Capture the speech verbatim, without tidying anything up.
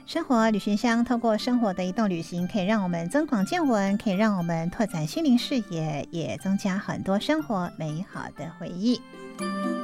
生活旅行箱，透过生活的一段旅行，可以让我们增广见闻，可以让我们拓展心灵视野，也增加很多生活美好的回忆。